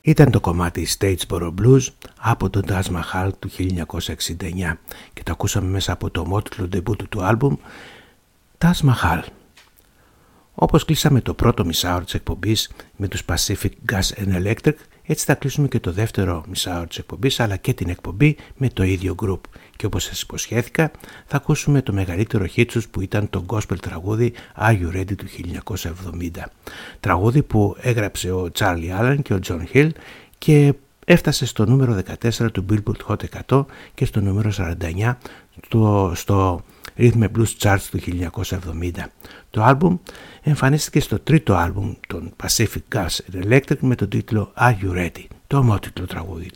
Ήταν το κομμάτι Statesboro Blues από τον Taj Mahal του 1969 και το ακούσαμε μέσα από το ομότιτλο ντεμπούτου του άλμπουμ Taj Mahal. Όπως κλείσαμε το πρώτο μισάωρο της εκπομπής με τους Pacific Gas and Electric, έτσι θα κλείσουμε και το δεύτερο μισάωρο της εκπομπής αλλά και την εκπομπή με το ίδιο group. Και όπως σας υποσχέθηκα θα ακούσουμε το μεγαλύτερο hit τους που ήταν το gospel τραγούδι Are You Ready του 1970. Τραγούδι που έγραψε ο Charlie Allen και ο John Hill και έφτασε στο νούμερο 14 του Billboard Hot 100 και στο νούμερο 49 στο Rhythm and Blues Charts του 1970. Το άλμπουμ εμφανίστηκε στο τρίτο άλμπουμ των Pacific Gas and Electric με τον τίτλο Are You Ready, το ομότιτλο τραγούδι.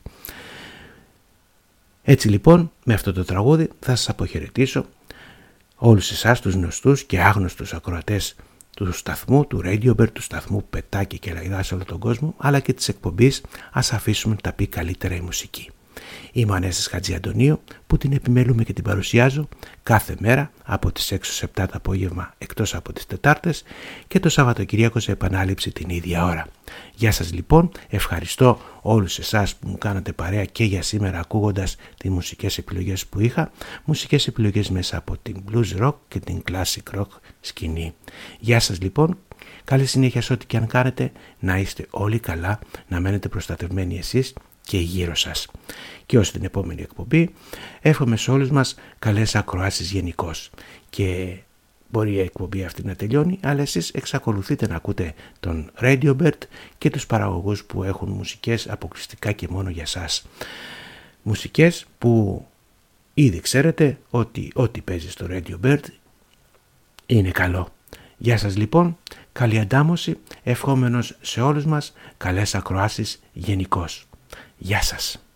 Έτσι λοιπόν με αυτό το τραγούδι θα σας αποχαιρετήσω όλους εσάς τους γνωστούς και άγνωστους ακροατές του σταθμού, του Radiobird, του σταθμού που πετάει και λαϊδά σε όλο τον κόσμο, αλλά και της εκπομπής Ας αφήσουμε να τα πει καλύτερα η μουσική. Είμαι ο Ανέστης Χατζιαντονίου που την επιμέλουμε και την παρουσιάζω κάθε μέρα από τις 6 ως 7 το απόγευμα εκτός από τις Τετάρτες και το Σαββατοκυριακό σε επανάληψη την ίδια ώρα. Γεια σας λοιπόν, ευχαριστώ όλους εσάς που μου κάνατε παρέα και για σήμερα ακούγοντας τις μουσικές επιλογές που είχα, μουσικές επιλογές μέσα από την blues rock και την classic rock σκηνή. Γεια σας λοιπόν, καλή συνέχεια σε ό,τι και αν κάνετε, να είστε όλοι καλά, να μένετε προστατευμένοι εσείς και γύρω σας. Και ως την επόμενη εκπομπή εύχομαι σε όλους μας καλές ακροάσεις γενικώς. Και μπορεί η εκπομπή αυτή να τελειώνει, αλλά εσείς εξακολουθείτε να ακούτε τον Radiobird και τους παραγωγούς που έχουν μουσικές αποκλειστικά και μόνο για σας. Μουσικές που ήδη ξέρετε ότι ό,τι παίζει στο Radiobird είναι καλό. Γεια σας λοιπόν, καλή αντάμωση, ευχόμενος σε όλους μας καλές ακροάσεις γενικώς. Γεια σας.